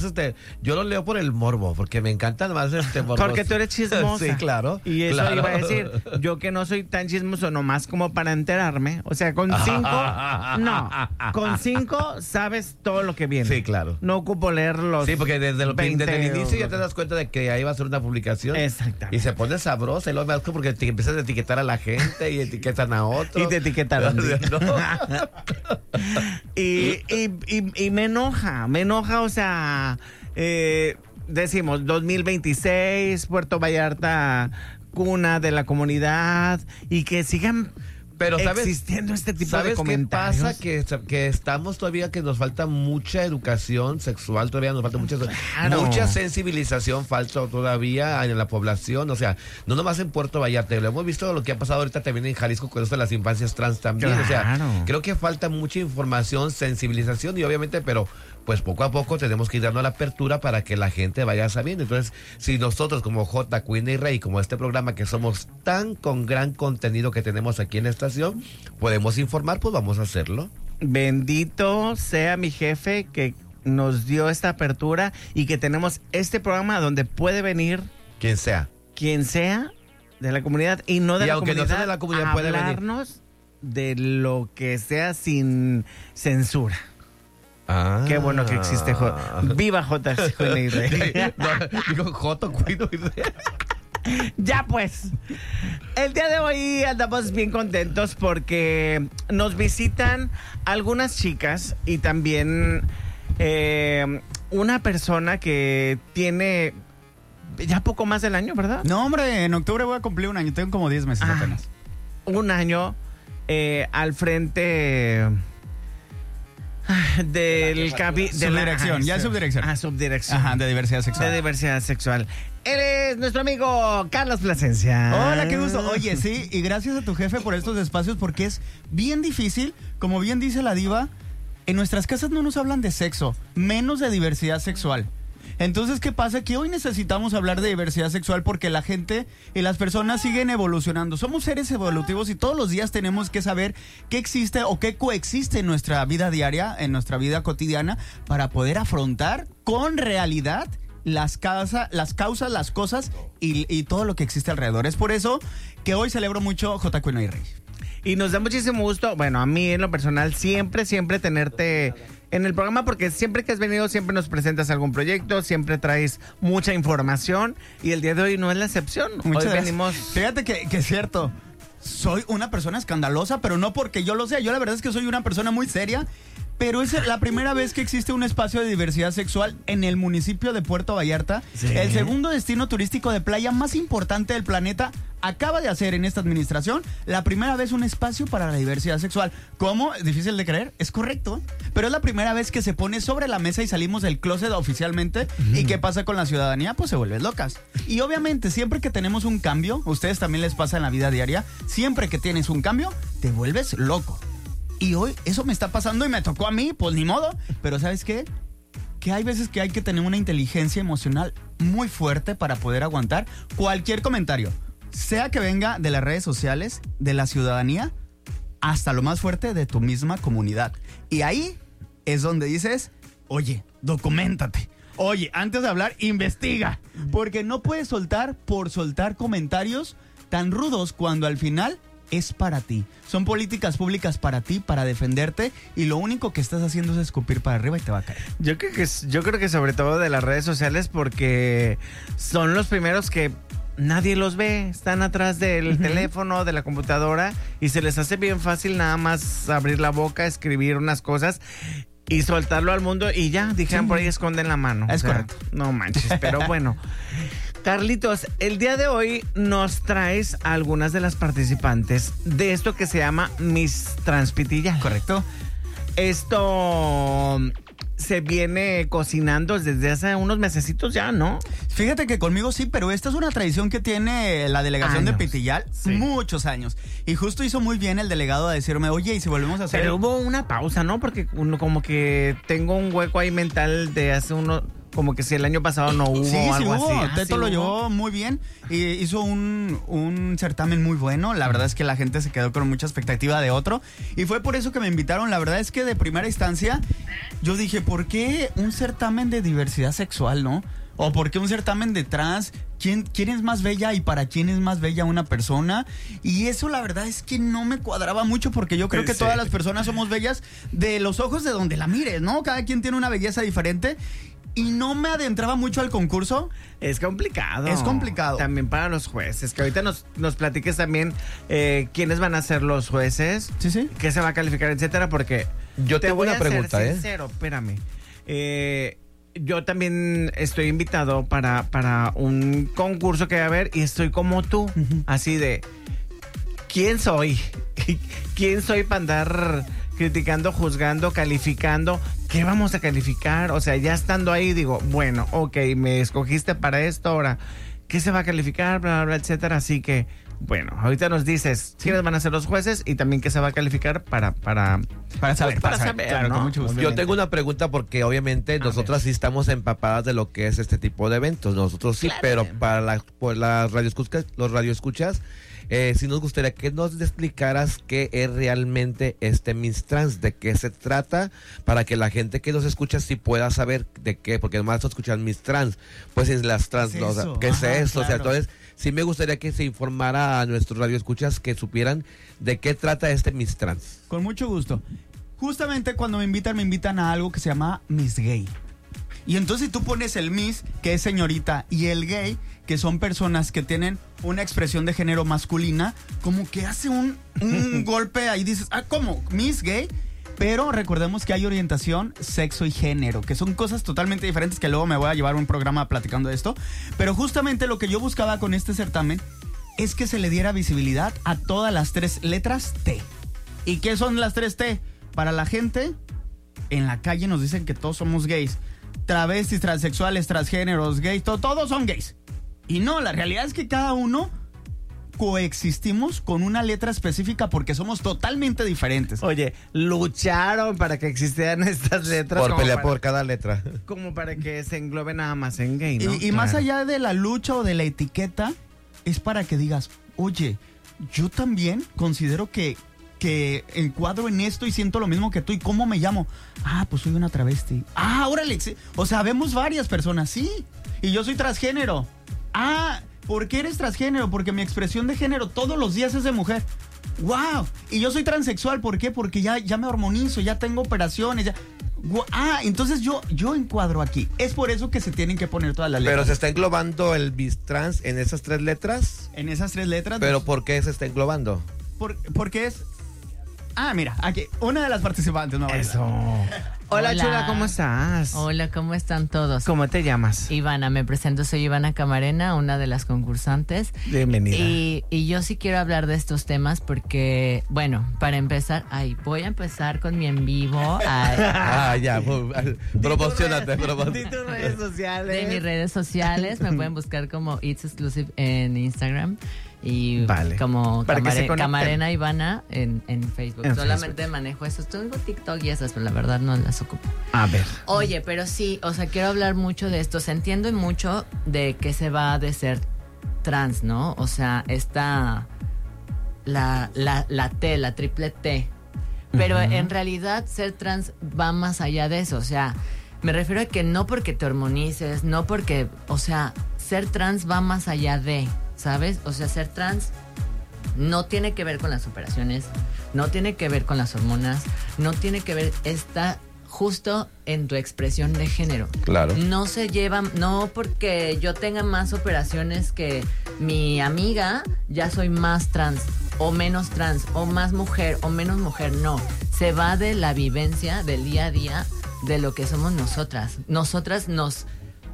Yo lo leo por el morbo, porque me encanta más morbo. Porque tú eres chismosa. Sí, claro. Y eso claro. iba a decir, yo que no soy tan chismoso nomás como para enterarme. O sea, con 5, no. Con 5 sabes todo lo que viene. Sí, claro. No ocupo leer los Sí, porque desde el inicio ya te das cuenta de que ahí va a ser una publicación. Exactamente. Y se pone sabrosa y luego me asco porque te empiezas a etiquetar a la gente y etiquetan a otro. Y te etiquetaron. No. y me enoja, o sea, decimos 2026, Puerto Vallarta, cuna de la comunidad, y que sigan Pero existiendo este tipo de comentarios. ¿Sabes qué pasa? Que estamos todavía, que nos falta mucha educación sexual, todavía nos falta mucha sensibilización falta todavía en la población. O sea, no nomás en Puerto Vallarta, lo hemos visto lo que ha pasado ahorita también en Jalisco con esto de las infancias trans también. Claro. O sea, creo que falta mucha información, sensibilización y obviamente, pero pues poco a poco tenemos que ir dando la apertura para que la gente vaya sabiendo. Entonces, si nosotros como J, Queen y Rey, como este programa que somos tan con gran contenido que tenemos aquí en la estación, podemos informar, pues vamos a hacerlo. Bendito sea mi jefe que nos dio esta apertura y que tenemos este programa donde puede venir Quien sea de la comunidad y no de la aunque comunidad, no sea de la comunidad, puede hablarnos de lo que sea sin censura. Qué bueno que existe Viva J. Queen y Rey. Digo J, Queen y Rey. Ya pues, el día de hoy andamos bien contentos porque nos visitan algunas chicas y también una persona que tiene ya poco más del año, ¿verdad? No, hombre, en octubre voy a cumplir un año, tengo como 10 meses apenas. Un año al frente del subdirección, ya es subdirección. Subdirección. Ajá, de diversidad sexual. De diversidad sexual. Él es nuestro amigo Carlos Plasencia. Hola, qué gusto. Oye, sí, y gracias a tu jefe por estos espacios porque es bien difícil, como bien dice la diva, en nuestras casas no nos hablan de sexo, menos de diversidad sexual. Entonces, ¿qué pasa? Que hoy necesitamos hablar de diversidad sexual porque la gente y las personas siguen evolucionando. Somos seres evolutivos y todos los días tenemos que saber qué existe o qué coexiste en nuestra vida diaria, en nuestra vida cotidiana, para poder afrontar con realidad las causas, las cosas y todo lo que existe alrededor. Es por eso que hoy celebro mucho J. Queen y Rey. Y nos da muchísimo gusto, bueno, a mí en lo personal, siempre tenerte en el programa, porque siempre que has venido, siempre nos presentas algún proyecto, siempre traes mucha información, y el día de hoy no es la excepción. Muchas hoy venimos... Fíjate que es cierto, soy una persona escandalosa, pero no porque yo lo sea, yo la verdad es que soy una persona muy seria, pero es la primera vez que existe un espacio de diversidad sexual en el municipio de Puerto Vallarta. Sí. El segundo destino turístico de playa más importante del planeta acaba de hacer en esta administración la primera vez un espacio para la diversidad sexual. ¿Cómo? ¿Es difícil de creer? Es correcto, pero es la primera vez que se pone sobre la mesa y salimos del closet oficialmente. ¿Y qué pasa con la ciudadanía? Pues se vuelven locas. Y obviamente siempre que tenemos un cambio, a ustedes también les pasa en la vida diaria, siempre que tienes un cambio, te vuelves loco. Y hoy eso me está pasando y me tocó a mí, pues ni modo. Pero ¿sabes qué? Que hay veces que hay que tener una inteligencia emocional muy fuerte para poder aguantar cualquier comentario. Sea que venga de las redes sociales, de la ciudadanía, hasta lo más fuerte de tu misma comunidad. Y ahí es donde dices, oye, documéntate. Oye, antes de hablar, investiga. Porque no puedes soltar por soltar comentarios tan rudos cuando al final es para ti. Son políticas públicas para ti, para defenderte, y lo único que estás haciendo es escupir para arriba y te va a caer. Yo creo que sobre todo de las redes sociales, porque son los primeros que nadie los ve, están atrás del teléfono, de la computadora, y se les hace bien fácil nada más abrir la boca, escribir unas cosas y soltarlo al mundo, y ya, dijeron por ahí, esconden la mano. Es correcto. No manches, pero bueno. Carlitos, el día de hoy nos traes a algunas de las participantes de esto que se llama Miss Transpitilla. Correcto. Esto se viene cocinando desde hace unos mesecitos ya, ¿no? Fíjate que conmigo sí, pero esta es una tradición que tiene la delegación de Pitillal muchos años. Y justo hizo muy bien el delegado a decirme, oye, ¿y si volvemos a hacer? Pero hubo una pausa, ¿no? Porque como que tengo un hueco ahí mental de hace Como que si el año pasado no hubo Sí, algo hubo. así. Teto ¿Sí lo hubo? llevó muy bien y hizo un certamen muy bueno. La verdad es que la gente se quedó con mucha expectativa de otro y fue por eso que me invitaron. La verdad es que de primera instancia yo dije, ¿por qué un certamen de diversidad sexual, no? ¿O por qué un certamen de trans? ¿Quién es más bella y para quién es más bella una persona? Y eso la verdad es que no me cuadraba mucho porque yo creo que Sí. todas las personas somos bellas de los ojos de donde la mires, ¿no? Cada quien tiene una belleza diferente. Y no me adentraba mucho al concurso. Es complicado. Es complicado. También para los jueces. Que ahorita nos platiques también quiénes van a ser los jueces. Sí, sí. Qué se va a calificar, etcétera. Porque Yo te tengo voy una a pregunta, ser sincero, espérame. Yo también estoy invitado para un concurso que va a haber y estoy como tú. Así de, ¿quién soy? ¿Quién soy para andar criticando, juzgando, calificando? ¿Qué vamos a calificar? O sea, ya estando ahí digo, bueno, ok, me escogiste para esto, ahora, ¿qué se va a calificar? Bla, bla, bla, etcétera. Así que, bueno, ahorita nos dices quiénes van a ser los jueces y también qué se va a calificar para saber, claro, ¿no? con mucho gusto. Yo tengo una pregunta porque obviamente nosotras sí estamos empapadas de lo que es este tipo de eventos. Nosotros sí, pero para las radioescuchas, los radioescuchas, sí nos gustaría que nos explicaras qué es realmente este Miss Trans, de qué se trata, para que la gente que nos escucha sí pueda saber de qué, porque además escuchan Miss Trans, pues es las trans, ¿Qué es ¿no? O sea, eso? ¿qué es Ajá, eso? O sea, claro. entonces sí me gustaría que se informara a nuestros radioescuchas, que supieran de qué trata este Miss Trans. Con mucho gusto. Justamente cuando me invitan a algo que se llama Miss Gay. Y entonces si tú pones el Miss, que es señorita, y el gay, que son personas que tienen una expresión de género masculina, como que hace un golpe ahí, dices, ¿cómo? ¿Miss Gay? Pero recordemos que hay orientación, sexo y género, que son cosas totalmente diferentes, que luego me voy a llevar un programa platicando de esto. Pero justamente lo que yo buscaba con este certamen es que se le diera visibilidad a todas las 3 letras T. ¿Y qué son las 3 T? Para la gente, en la calle nos dicen que todos somos gays. Travestis, transexuales, transgéneros, gays, todos son gays. Y no, la realidad es que cada uno coexistimos con una letra específica porque somos totalmente diferentes. Oye, lucharon para que existieran estas letras. Por como pelear para- por cada letra. Como para que se englobe nada más en gay, ¿no? Y más Claro. allá de la lucha o de la etiqueta, es para que digas, oye, yo también considero que encuadro en esto y siento lo mismo que tú. ¿Y cómo me llamo? Pues soy una travesti. Órale. Sí. O sea, vemos varias personas, sí. Y yo soy transgénero. ¿Por qué eres transgénero? Porque mi expresión de género todos los días es de mujer. ¡Wow! Y yo soy transexual, ¿por qué? Porque ya me hormonizo, ya tengo operaciones, ya... Entonces yo encuadro aquí. Es por eso que se tienen que poner todas las letras. Pero se está englobando el Miss Trans en esas 3 letras. En esas 3 letras. Pero ¿por qué se está englobando? Porque es... mira, aquí, una de las participantes. No, Eso. Hola, Hola. chula, ¿cómo estás? Hola, ¿cómo están todos? ¿Cómo te llamas? Ivana, me presento, soy Ivana Camarena, una de las concursantes. Bienvenida. Y yo sí quiero hablar de estos temas porque, bueno, para empezar, voy a empezar con mi en vivo Ya, promocionate, Di tus redes sociales. de mis redes sociales. Me pueden buscar como It's Exclusive en Instagram y Vale. como Para que se conecten. Camarena Ivana en Facebook. En Solamente manejo eso. Tengo TikTok y esas, pero la verdad no las ocupo. A ver. Oye, pero sí, o sea, quiero hablar mucho de esto. Se entiende mucho de que se va de ser trans, ¿no? O sea, está la T, la triple T. Pero en realidad ser trans va más allá de eso. O sea, me refiero a que no porque te hormonices, no porque, o sea, ser trans va más allá de, ¿sabes? O sea, ser trans no tiene que ver con las operaciones, no tiene que ver con las hormonas, no tiene que ver, está justo en tu expresión de género. Claro. No se llevan, no porque yo tenga más operaciones que mi amiga, ya soy más trans o menos trans o más mujer o menos mujer, no. Se va de la vivencia del día a día de lo que somos nosotras. Nosotras nos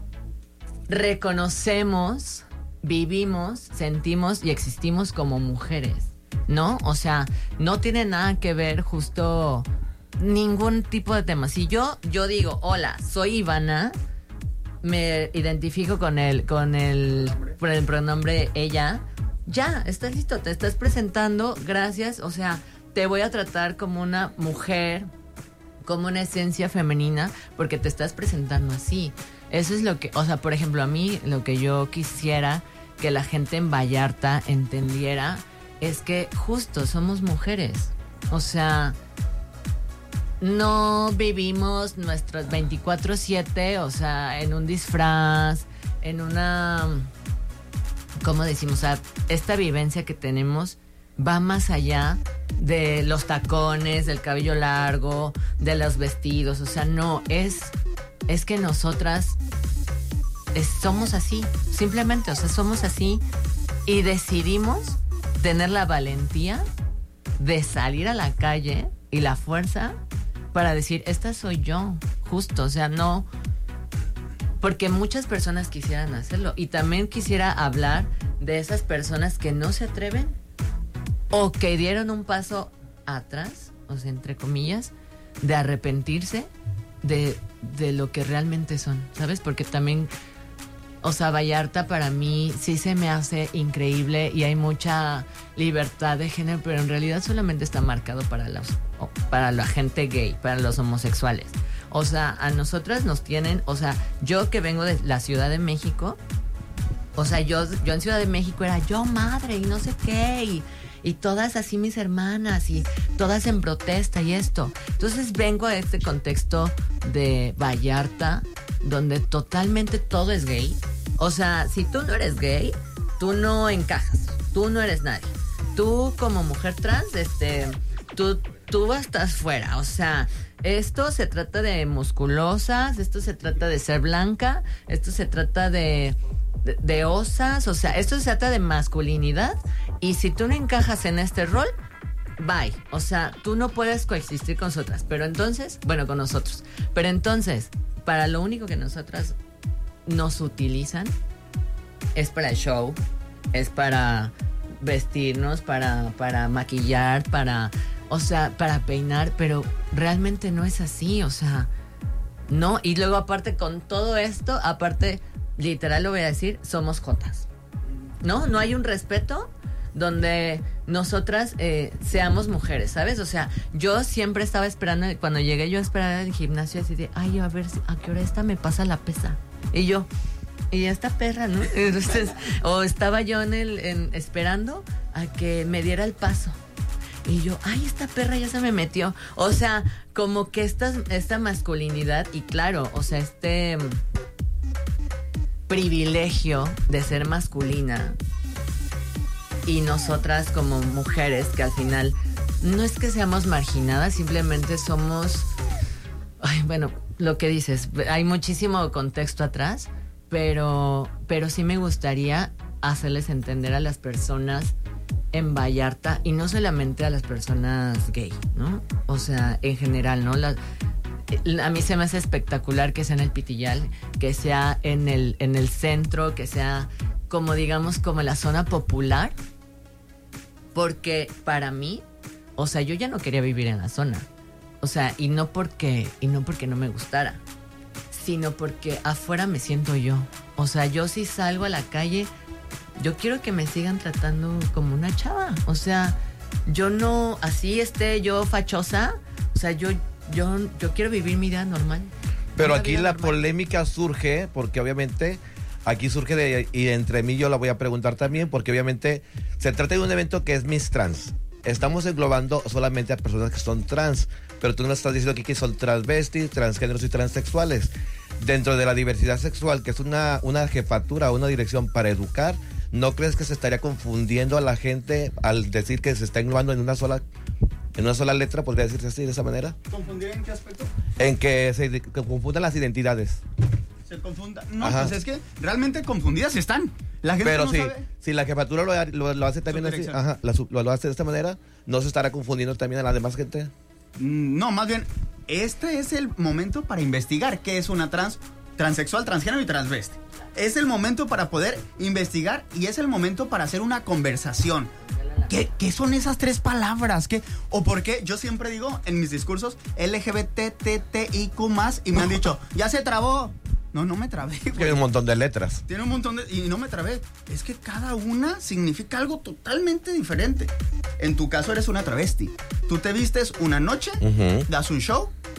reconocemos, vivimos, sentimos y existimos como mujeres, ¿no? O sea, no tiene nada que ver justo ningún tipo de tema. Si yo digo, hola, soy Ivana, me identifico con el pronombre ella, ya, estás listo, te estás presentando, gracias, o sea, te voy a tratar como una mujer, como una esencia femenina, porque te estás presentando así. Eso es lo que, o sea, por ejemplo, a mí lo que yo quisiera que la gente en Vallarta entendiera es que justo somos mujeres. O sea, no vivimos nuestros 24/7, o sea, en un disfraz, en una, ¿cómo decimos? O sea, esta vivencia que tenemos va más allá de los tacones, del cabello largo, de los vestidos. O sea, no, es que nosotras somos así, simplemente, o sea, somos así y decidimos tener la valentía de salir a la calle y la fuerza para decir, esta soy yo, justo, o sea, no, porque muchas personas quisieran hacerlo. Y también quisiera hablar de esas personas que no se atreven o que dieron un paso atrás, o sea, entre comillas, de arrepentirse de lo que realmente son, ¿sabes? Porque también, o sea, Vallarta para mí sí se me hace increíble y hay mucha libertad de género, pero en realidad solamente está marcado para la gente gay, para los homosexuales. O sea, a nosotras nos tienen, o sea, yo que vengo de la Ciudad de México, o sea, yo en Ciudad de México era yo madre y no sé qué, y todas así mis hermanas y todas en protesta y esto. Entonces vengo a este contexto de Vallarta, donde totalmente todo es gay. O sea, si tú no eres gay, tú no encajas, tú no eres nadie. Tú como mujer trans, tú estás fuera. O sea, esto se trata de musculosas, esto se trata de ser blanca, esto se trata de osas, o sea, esto se trata de masculinidad. Y si tú no encajas en este rol, bye. O sea, tú no puedes coexistir con nosotras. Pero entonces, bueno, con nosotros. Pero entonces, para lo único que nosotras nos utilizan es para el show, es para vestirnos, para maquillar, o sea, para peinar, pero realmente no es así, o sea, no. Y luego aparte con todo esto, aparte, literal lo voy a decir, somos jotas. No hay un respeto donde nosotras seamos mujeres, ¿sabes? O sea, yo siempre estaba esperando, cuando llegué yo a esperar al gimnasio así de, ay, a ver a qué hora esta me pasa la pesa. Y esta perra, ¿no? Entonces, o estaba yo esperando a que me diera el paso. Y yo, ay, esta perra ya se me metió. O sea, como que esta masculinidad y claro, o sea, este privilegio de ser masculina y nosotras como mujeres que al final no es que seamos marginadas, simplemente somos, ay, bueno, lo que dices, hay muchísimo contexto atrás, pero sí me gustaría hacerles entender a las personas en Vallarta y no solamente a las personas gay, ¿no? O sea, en general, ¿no? A mí se me hace espectacular que sea en el Pitillal, que sea en el centro, que sea como digamos como la zona popular, porque para mí, o sea, yo ya no quería vivir en la zona, o sea, y no porque no me gustara, sino porque afuera me siento yo, o sea, yo si salgo a la calle, yo quiero que me sigan tratando como una chava, o sea, yo no, así yo fachosa, o sea, yo quiero vivir mi vida normal. Pero aquí la polémica surge porque obviamente aquí surge y entre mí yo la voy a preguntar también porque obviamente se trata de un evento que es Miss Trans. Estamos englobando solamente a personas que son trans, pero tú nos estás diciendo aquí que son transvestis, transgéneros y transexuales. Dentro de la diversidad sexual, que es una jefatura, una dirección para educar, ¿no crees que se estaría confundiendo a la gente al decir que se está englobando en una sola letra, podría decirse así, de esa manera? ¿Confundir en qué aspecto? En que se confundan las identidades. Se confunda. No, Ajá. pues es que realmente confundidas están. La gente pero no sí, sabe. si la jefatura lo hace también así, lo hace de esta manera, ¿no se estará confundiendo también a la demás gente? No, más bien, este es el momento para investigar qué es una transexual, transgénero y transvesti. Es el momento para poder investigar y es el momento para hacer una conversación. ¿Qué son esas tres palabras? ¿O por qué? Yo siempre digo en mis discursos LGBTTIQ+, y me han dicho, ya se trabó. No me trabé, güey. Tiene un montón de letras. Tiene un montón y no me trabé. Es que cada una significa algo totalmente diferente. En tu caso eres una travesti. Tú te vistes una noche, das un show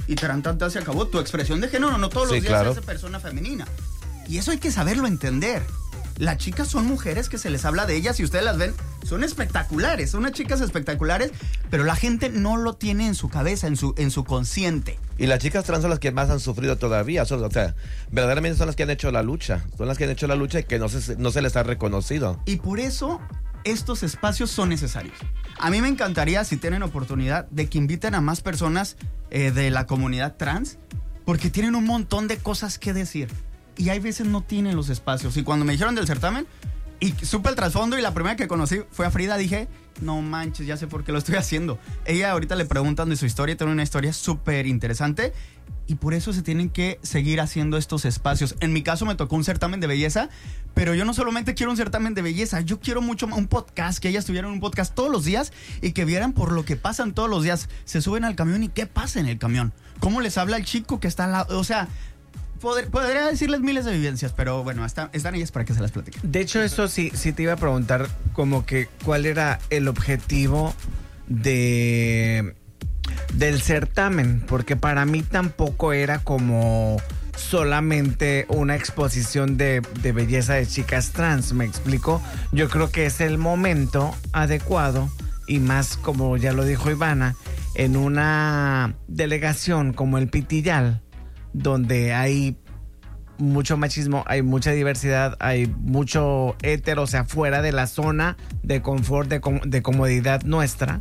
y tan se acabó tu expresión de género, no todos los días claro. se hace persona femenina. Y eso hay que saberlo entender. Las chicas son mujeres que se les habla de ellas y ustedes las ven, son espectaculares, son unas chicas espectaculares, pero la gente no lo tiene en su cabeza, en su consciente. Y las chicas trans son las que más han sufrido todavía, o sea, verdaderamente son las que han hecho la lucha, y que no se les ha reconocido. Y por eso estos espacios son necesarios. A mí me encantaría, si tienen oportunidad, de que inviten a más personas de la comunidad trans, porque tienen un montón de cosas que decir. Y hay veces no tienen los espacios. Y cuando me dijeron del certamen, y supe el trasfondo, y la primera que conocí fue a Frida, dije, no manches, ya sé por qué lo estoy haciendo. Ella ahorita le preguntan de su historia, tiene una historia súper interesante, y por eso se tienen que seguir haciendo estos espacios. En mi caso me tocó un certamen de belleza, pero yo no solamente quiero un certamen de belleza, yo quiero mucho un podcast, que ellas tuvieran un podcast todos los días y que vieran por lo que pasan todos los días. Se suben al camión y ¿qué pasa en el camión? ¿Cómo les habla el chico que está al lado? O sea, podría decirles miles de vivencias, pero bueno, están ellas para que se las platiquen. De hecho, eso sí te iba a preguntar como que cuál era el objetivo del certamen, porque para mí tampoco era como solamente una exposición de belleza de chicas trans, ¿me explico? Yo creo que es el momento adecuado y más, como ya lo dijo Ivana, en una delegación como el Pitillal, donde hay mucho machismo, hay mucha diversidad, hay mucho hétero, o sea, fuera de la zona de confort, de comodidad nuestra,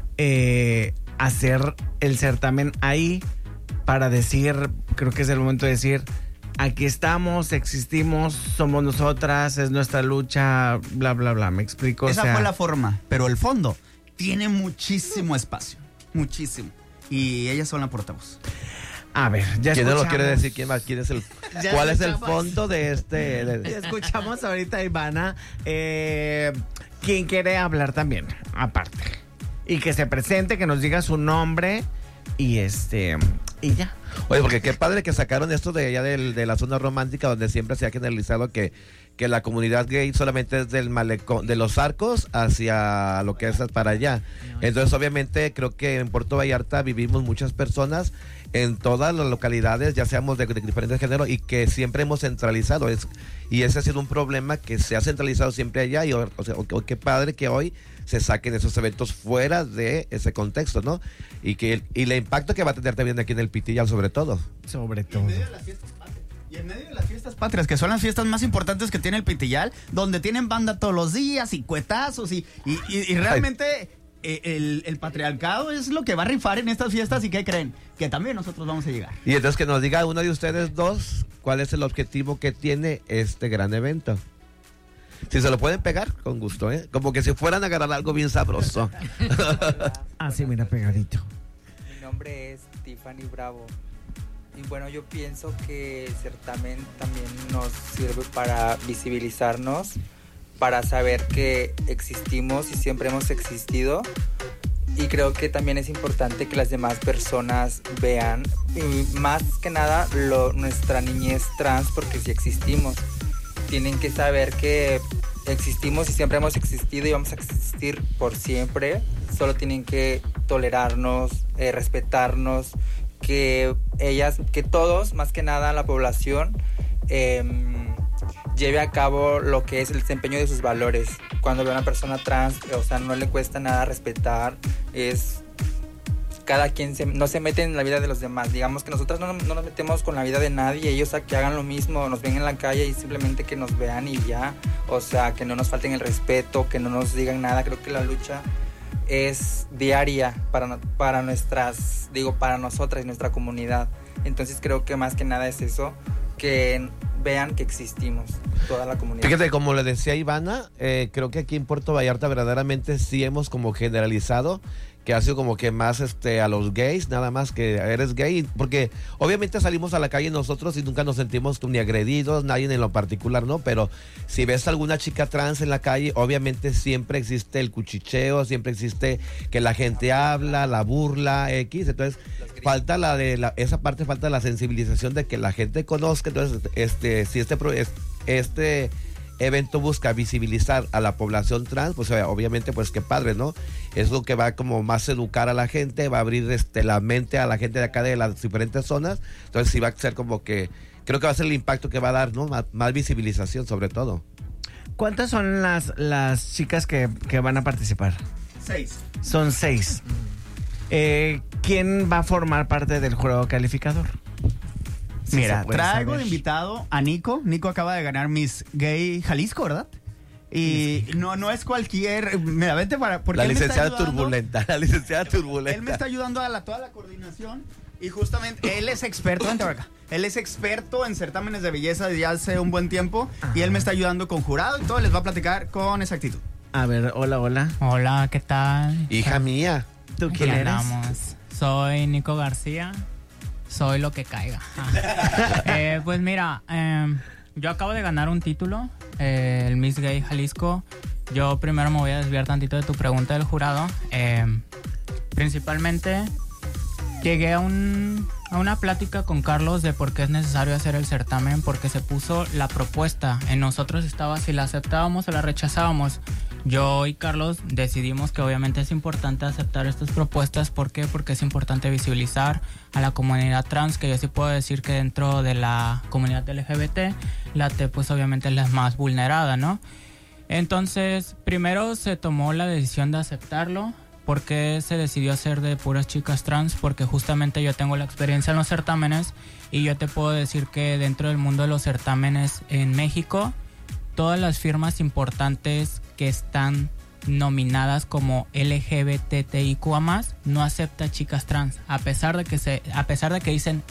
hacer el certamen ahí para decir, creo que es el momento de decir, aquí estamos, existimos, somos nosotras, es nuestra lucha, bla, bla, bla, ¿me explico? Esa fue la forma, pero el fondo tiene muchísimo espacio, muchísimo, y ellas son la portavoz. A ver, ya ¿Quién escuchamos. no lo quiere decir? ¿Quién más? ¿Cuál es el fondo de este? Ya escuchamos ahorita a Ivana. ¿Quién quiere hablar también? Aparte. Y que se presente, que nos diga su nombre y y ya. Oye, porque qué padre que sacaron esto de allá de la zona romántica, donde siempre se ha generalizado que la comunidad gay solamente es del malecón, de los Arcos hacia lo que es para allá. Entonces, obviamente, creo que en Puerto Vallarta vivimos muchas personas en todas las localidades, ya seamos de diferentes géneros, y que siempre hemos centralizado. Y ese ha sido un problema que se ha centralizado siempre allá. Y qué padre que hoy se saquen esos eventos fuera de ese contexto, ¿no? Y el impacto que va a tener también aquí en el Pitillal, sobre todo. Sobre todo. Y en medio de las fiestas patrias, que son las fiestas más importantes que tiene el Pitillal, donde tienen banda todos los días y cuetazos y realmente el patriarcado es lo que va a rifar en estas fiestas. ¿Y qué creen? Que también nosotros vamos a llegar. Y entonces que nos diga uno de ustedes dos cuál es el objetivo que tiene este gran evento. Si se lo pueden pegar, con gusto, ¿eh? Como que si fueran a agarrar algo bien sabroso. Así, mira, pegadito. Mi nombre es Tiffany Bravo. Y bueno, yo pienso que el certamen también nos sirve para visibilizarnos, para saber que existimos y siempre hemos existido. Y creo que también es importante que las demás personas vean, y más que nada, nuestra niñez trans, porque si existimos. Tienen que saber que existimos y siempre hemos existido y vamos a existir por siempre. Solo tienen que tolerarnos, respetarnos, que todos, más que nada la población, lleve a cabo lo que es el desempeño de sus valores. Cuando ve a una persona trans, o sea, no le cuesta nada respetar, cada quien no se mete en la vida de los demás. Digamos que nosotros no nos metemos con la vida de nadie, ellos a que hagan lo mismo, nos ven en la calle y simplemente que nos vean y ya. O sea, que no nos falten el respeto, que no nos digan nada. Creo que la lucha es diaria para nosotras y nuestra comunidad. Entonces creo que más que nada es eso, que vean que existimos, toda la comunidad. Fíjate, como le decía Ivana, creo que aquí en Puerto Vallarta verdaderamente sí hemos como generalizado que ha sido como que más a los gays, nada más que eres gay, porque obviamente salimos a la calle nosotros y nunca nos sentimos ni agredidos, nadie en lo particular, ¿no? Pero si ves a alguna chica trans en la calle, obviamente siempre existe el cuchicheo, siempre existe que la gente habla, la burla, entonces falta esa parte, falta la sensibilización de que la gente conozca. Entonces, si evento busca visibilizar a la población trans, pues obviamente pues qué padre, ¿no? Es lo que va como más educar a la gente, va a abrir la mente a la gente de acá de las diferentes zonas. Entonces sí va a ser como que, creo que va a ser el impacto que va a dar, ¿no? Más visibilización sobre todo. ¿Cuántas son las chicas que van a participar? 6. Son 6. ¿Quién va a formar parte del jurado calificador? Mira, se puede traigo saber. de invitado a Nico. Nico acaba de ganar Miss Gay Jalisco, ¿verdad? Y no es cualquier... Mira, vete porque La él me está licenciada ayudando. turbulenta, la licenciada turbulenta. Él me está ayudando a toda la coordinación y justamente él es experto, vente para acá. Él es experto en certámenes de belleza desde hace un buen tiempo y él me está ayudando con jurado y todo, les va a platicar con exactitud. A ver, hola. Hola, ¿qué tal? Hija mía. ¿Tú Aquí quién eres? andamos. Soy Nico García. Soy lo que caiga. Pues mira, yo acabo de ganar un título, el Miss Gay Jalisco. Yo primero me voy a desviar tantito de tu pregunta del jurado. Principalmente llegué a una plática con Carlos de por qué es necesario hacer el certamen, porque se puso la propuesta. En nosotros estaba si la aceptábamos o la rechazábamos. Yo y Carlos decidimos que obviamente es importante aceptar estas propuestas. ¿Por qué? Porque es importante visibilizar a la comunidad trans, que yo sí puedo decir que dentro de la comunidad LGBT, la T pues obviamente es la más vulnerada, ¿no? Entonces, primero se tomó la decisión de aceptarlo. ¿Por qué se decidió hacer de puras chicas trans? Porque justamente yo tengo la experiencia en los certámenes y yo te puedo decir que dentro del mundo de los certámenes en México, todas las firmas importantes que están nominadas como LGBTIQA+, no acepta chicas trans, a pesar de que dicen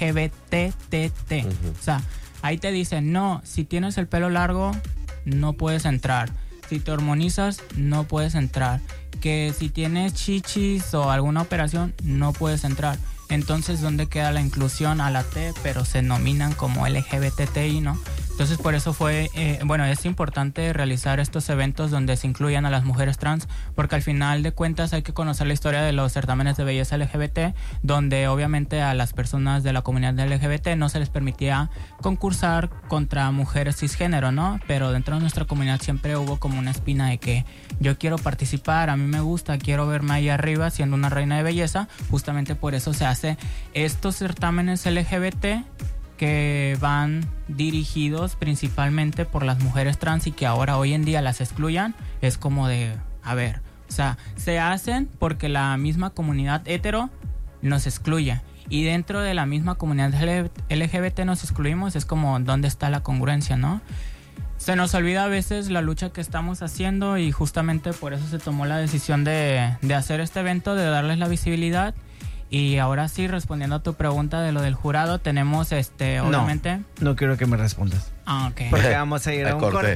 LGBTT. O sea, ahí te dicen, no, si tienes el pelo largo, no puedes entrar. Si te hormonizas, no puedes entrar. Que si tienes chichis o alguna operación, no puedes entrar. Entonces, ¿dónde queda la inclusión a la T? Pero se nominan como LGBTI, ¿no? Entonces, por eso es importante realizar estos eventos donde se incluyan a las mujeres trans, porque al final de cuentas hay que conocer la historia de los certámenes de belleza LGBT, donde obviamente a las personas de la comunidad LGBT no se les permitía concursar contra mujeres cisgénero, ¿no? Pero dentro de nuestra comunidad siempre hubo como una espina de que yo quiero participar, a mí me gusta, quiero verme ahí arriba siendo una reina de belleza. Justamente por eso se hace estos certámenes LGBT que van dirigidos principalmente por las mujeres trans y que ahora hoy en día las excluyan. Es como de, a ver, o sea, se hacen porque la misma comunidad hetero nos excluye y dentro de la misma comunidad LGBT nos excluimos. Es como, ¿dónde está la congruencia, no? Se nos olvida a veces la lucha que estamos haciendo y justamente por eso se tomó la decisión de hacer este evento, de darles la visibilidad. Y ahora sí, respondiendo a tu pregunta de lo del jurado, tenemos obviamente... No quiero que me respondas. Ah, ok. Porque vamos a ir a un corte.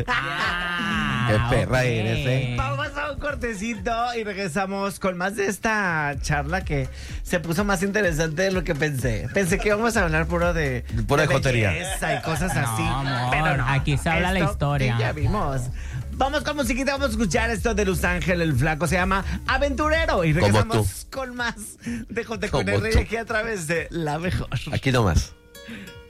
Qué perra eres, ¿eh? Vamos a un cortecito y regresamos con más de esta charla que se puso más interesante de lo que pensé. Pensé que íbamos a hablar pura de jotería. belleza y cosas No, así. amor, pero no. aquí se habla la Esto historia. que ya vimos. Vamos con musiquita, vamos a escuchar esto de Luz Ángel, el flaco, se llama Aventurero. Y Como regresamos con más de J. con Como el Rey tú. aquí a través de La Mejor. Aquí nomás.